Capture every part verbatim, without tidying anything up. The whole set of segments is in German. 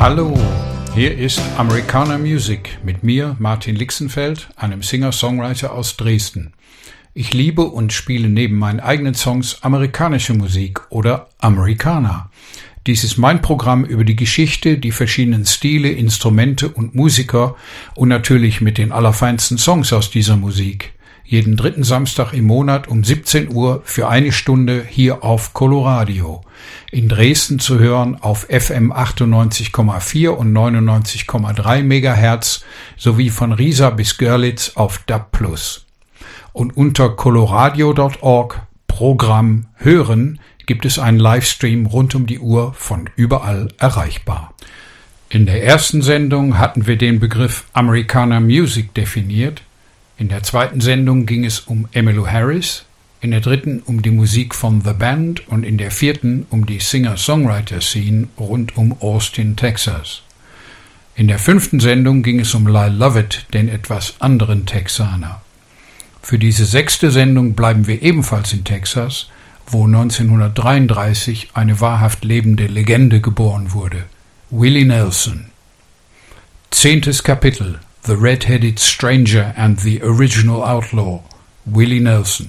Hallo, hier ist Americana Music mit mir, Martin Lixenfeld, einem Singer-Songwriter aus Dresden. Ich liebe und spiele neben meinen eigenen Songs amerikanische Musik oder Americana. Dies ist mein Programm über die Geschichte, die verschiedenen Stile, Instrumente und Musiker und natürlich mit den allerfeinsten Songs aus dieser Musik. Jeden dritten Samstag im Monat um siebzehn Uhr für eine Stunde hier auf Coloradio. In Dresden zu hören auf F M achtundneunzig Komma vier und neunundneunzig Komma drei Megahertz sowie von Riesa bis Görlitz auf D A B plus. Und unter coloradio Punkt org Programm Hören gibt es einen Livestream rund um die Uhr von überall erreichbar. In der ersten Sendung hatten wir den Begriff Americana Music definiert. In der zweiten Sendung ging es um Emmylou Harris, in der dritten um die Musik von The Band und in der vierten um die Singer-Songwriter-Scene rund um Austin, Texas. In der fünften Sendung ging es um Lyle Lovett, den etwas anderen Texaner. Für diese sechste Sendung bleiben wir ebenfalls in Texas, wo neunzehnhundertdreiunddreißig eine wahrhaft lebende Legende geboren wurde, Willie Nelson. Zehntes Kapitel: The Red-Headed Stranger and the Original Outlaw, Willie Nelson.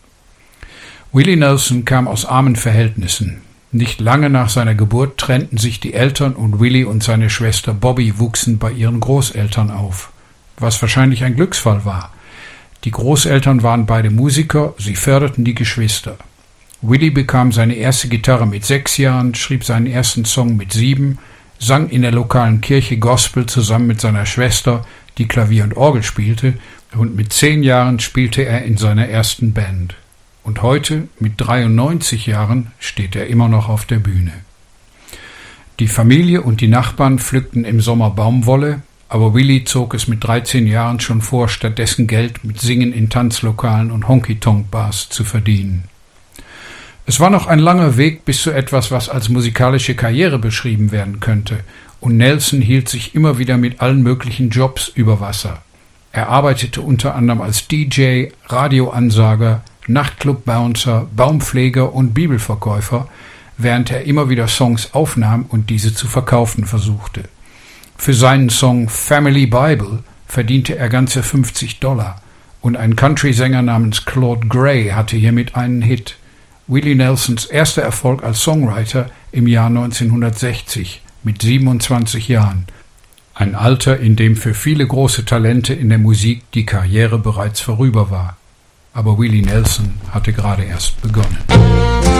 Willie Nelson kam aus armen Verhältnissen. Nicht lange nach seiner Geburt trennten sich die Eltern und Willie und seine Schwester Bobby wuchsen bei ihren Großeltern auf, was wahrscheinlich ein Glücksfall war. Die Großeltern waren beide Musiker, sie förderten die Geschwister. Willie bekam seine erste Gitarre mit sechs Jahren, schrieb seinen ersten Song mit sieben, sang in der lokalen Kirche Gospel zusammen mit seiner Schwester, die Klavier und Orgel spielte, und mit zehn Jahren spielte er in seiner ersten Band. Und heute, mit dreiundneunzig Jahren, steht er immer noch auf der Bühne. Die Familie und die Nachbarn pflückten im Sommer Baumwolle, aber Willie zog es mit dreizehn Jahren schon vor, stattdessen Geld mit Singen in Tanzlokalen und Honky-Tonk-Bars zu verdienen. Es war noch ein langer Weg bis zu etwas, was als musikalische Karriere beschrieben werden könnte, und Nelson hielt sich immer wieder mit allen möglichen Jobs über Wasser. Er arbeitete unter anderem als D J, Radioansager, Nachtclub-Bouncer, Baumpfleger und Bibelverkäufer, während er immer wieder Songs aufnahm und diese zu verkaufen versuchte. Für seinen Song Family Bible verdiente er ganze fünfzig Dollar, und ein Country-Sänger namens Claude Gray hatte hiermit einen Hit. Willie Nelsons erster Erfolg als Songwriter im Jahr neunzehnhundertsechzig mit siebenundzwanzig Jahren. Ein Alter, in dem für viele große Talente in der Musik die Karriere bereits vorüber war. Aber Willie Nelson hatte gerade erst begonnen.